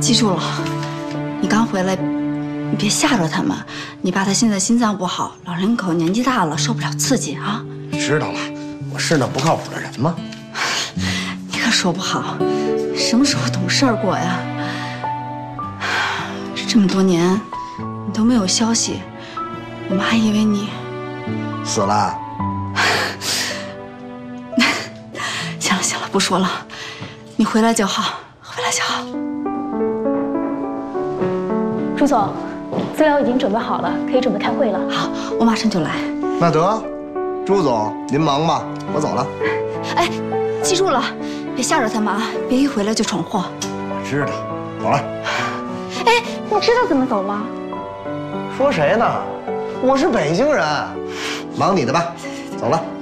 记住了，你刚回来，你别吓着他们。你爸他现在心脏不好，老人口年纪大了，受不了刺激啊。 知道了，我是那不靠谱的人吗？ 你可说不好，什么时候懂事过呀？这么多年，你都没有消息，我们还以为你死了。 行了行了，不说了，你回来就好，回来就好。 朱总，资料已经准备好了，可以准备开会了。 好，我马上就来。 那得，朱总您忙吧，我走了。 哎，记住了，别吓着他们啊，别一回来就闯祸。 我知道，走了。 哎，你知道怎么走吗？ 说谁呢？我是北京人，忙你的吧，走了。